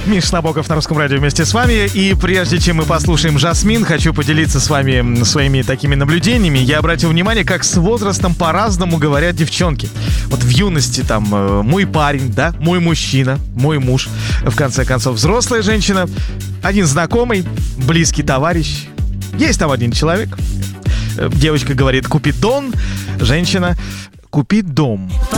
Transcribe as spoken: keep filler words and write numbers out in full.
Миша Набоков на Русском радио вместе с вами. И прежде чем мы послушаем Жасмин, хочу поделиться с вами своими такими наблюдениями. Я обратил внимание, как с возрастом по-разному говорят девчонки. Вот в юности там мой парень, да, мой мужчина, мой муж. В конце концов, взрослая женщина, один знакомый, близкий товарищ. Есть там один человек. Девочка говорит «купи дом», женщина «купи дом».